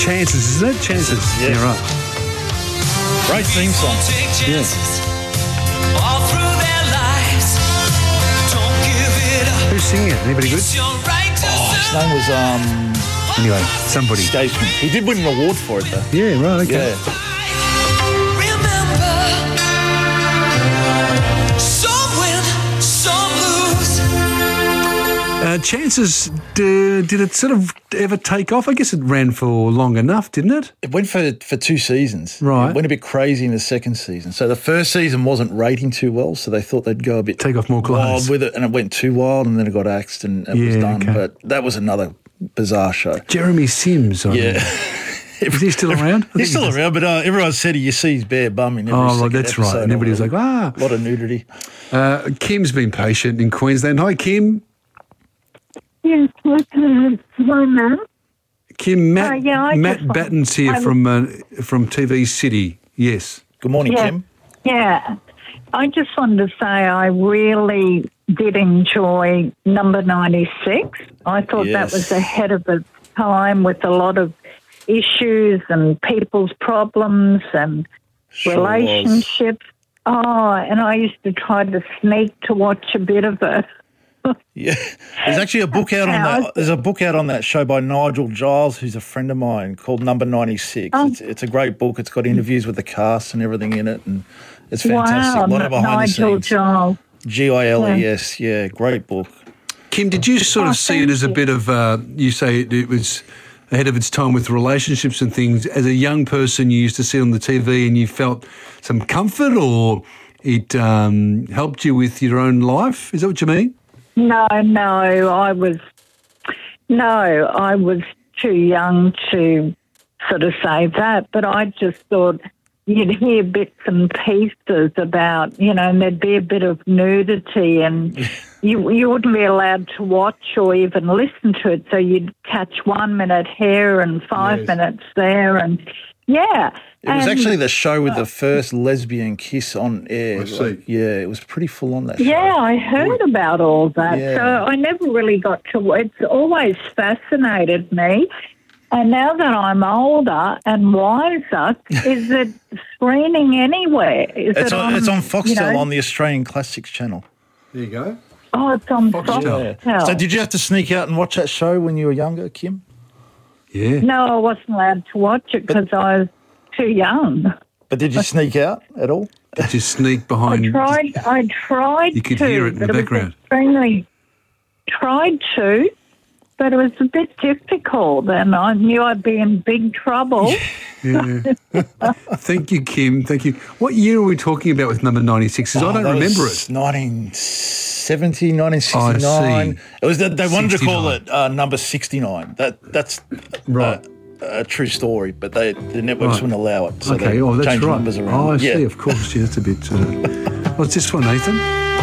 Chances, isn't it? Chances. Yeah. You're right. Great theme song. Yeah. All through their lives. Don't give it up. Who's singing it? Anybody good? It's your right to His name was Anyway, somebody. escapes me. He did win an award for it though. Yeah, right, okay. Yeah. remember. Some win, some lose. Chances, did it sort of ever take off? I guess it ran for long enough, didn't it? It went for 2 seasons. Right. It went a bit crazy in the second season. So the first season wasn't rating too well, so they thought they'd go a bit Take off more wild clothes. with it, and it went too wild, and then it got axed, and it was Yeah, done. okay. But that was another bizarre show. Jeremy Sims. Yeah. Is he still around? He's still around, but everyone said you see his bare bum in every Oh, second right, that's right. episode And everybody of was it. like, A lot of nudity. Kim's been patient in Queensland. Hi, Kim. Yes, hi, Matt. Kim, Matt, I Matt just want- Batten's here from TV City. Yes. Good morning, Yeah. Kim. Yeah, I just wanted to say I really did enjoy number 96. I thought Yes. that was ahead of its time with a lot of issues and people's problems and Sure relationships. Oh, and I used to try to sneak to watch a bit of it. Yeah, there's actually a book out on that. There's a book out on that show by Nigel Giles, who's a friend of mine, called Number 96. Oh. It's a great book. It's got interviews with the cast and everything in it, and it's fantastic. Wow, a lot of behind Nigel the scenes. Giles. Giles, yeah, great book. Kim, did you sort of see it thank as a you. bit of, you say it was ahead of its time with relationships and things. As a young person, you used to see it on the TV and you felt some comfort, or it helped you with your own life? Is that what you mean? No, I was too young to sort of say that, but I just thought you'd hear bits and pieces about, and there'd be a bit of nudity and you wouldn't be allowed to watch or even listen to it, so you'd catch 1 minute here and 5 minutes there, and yeah. It was actually the show with the first lesbian kiss on air. I see. Yeah, it was pretty full on that show. Yeah, I heard about all that. Yeah. So I never really got to. It's always fascinated me. And now that I'm older and wiser, is it screening anywhere? It's on Foxtel you know? on the Australian Classics channel. There you go. Oh, it's on Foxtel. Foxtel. So did you have to sneak out and watch that show when you were younger, Kim? Yeah. No, I wasn't allowed to watch it because I was too young. But did you sneak out at all? Did you sneak behind? I tried You could to, hear it in the but background. was extremely tried to, but it was a bit difficult, and I knew I'd be in big trouble. Yeah. Thank you, Kim. Thank you. What year are we talking about with number 96? 'Cause I don't that remember was it. 1970, 1969. I see. It was they wanted to call 69. it number 69. That's Right. a true story, but the networks Right. wouldn't allow it. So Okay, they that's changed right. numbers around. Oh, I yeah. see, of course. Yeah, that's a bit... what's this one, Nathan?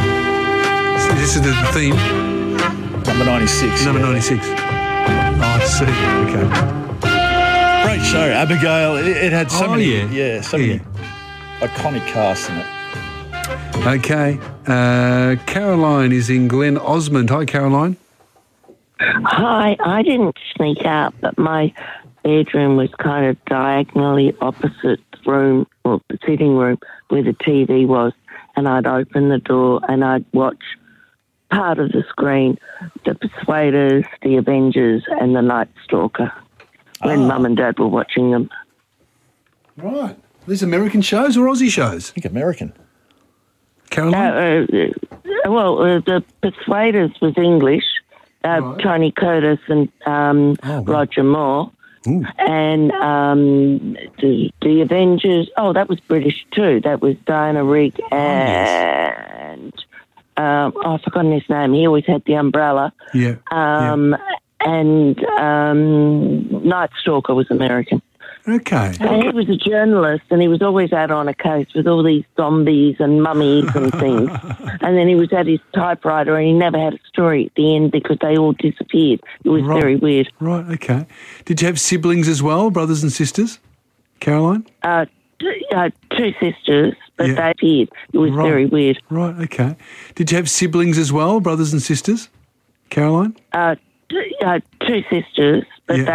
So this is the theme, Number 96. number yeah. 96. Oh, I see. Okay. Great show. Abigail. It had so Oh, many, yeah. so many iconic casts in it. Okay. Caroline is in Glen Osmond. Hi, Caroline. Hi, I didn't sneak out, but my bedroom was kind of diagonally opposite the room or the sitting room where the TV was, and I'd open the door and I'd watch part of the screen, The Persuaders, The Avengers, and The Night Stalker when Mum and Dad were watching them. Right. These American shows or Aussie shows? I think American. Caroline? The Persuaders was English. Right. Tony Curtis and wow. Roger Moore. Ooh. And the Avengers, that was British too. That was Diana Rigg and, I've forgotten his name. He always had the umbrella. Yeah. And Night Stalker was American. Okay. And he was a journalist, and he was always out on a case with all these zombies and mummies and things. And then he was at his typewriter, and he never had a story at the end because they all disappeared. It was Right. very weird. Right, okay. Did you have siblings as well, brothers and sisters, Caroline? 2 sisters, but Yeah. they appeared. It was Right. very weird. Right, okay. Did you have siblings as well, brothers and sisters, Caroline? 2 sisters, but Yeah.